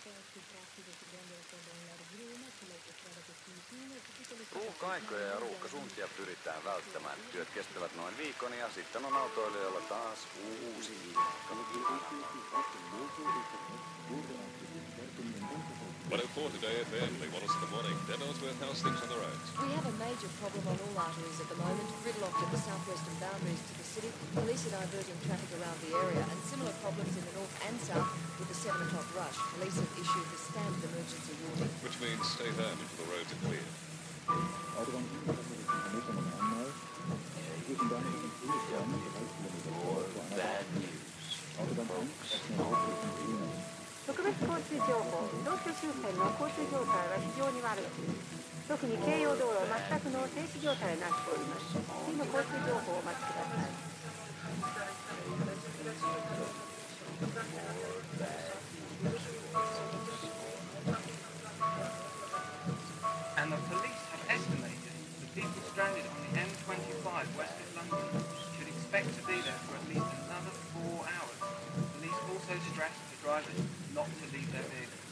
Ruuhka-aikoja ja ruuhkasuuntia pyritään välttämään. Työt kestävät noin viikon ja sitten on autoilijoilla taas uusi viikko. 104 Today FM, Lee Wallace in the morning. Deb Ellsworth, how's things on the roads? We have a major problem on all arteries at the moment, gridlocked at the southwestern boundaries to the city. Police are diverting traffic around the area, and similar problems in the north and south with the 7 o'clock rush. Police have issued the standard emergency warning. Which means stay home until the roads are clear. Bad news, folks. 特別交通情報、道州周辺の交通状態は非常に悪く、特に京葉道路は全くの停止状態になっております。次の交通情報をお待ちください。 And the police have estimated that people stranded on the M25 west of London should expect to be there for at least another 4 hours. Police also stress to drivers not to leave their vehicles.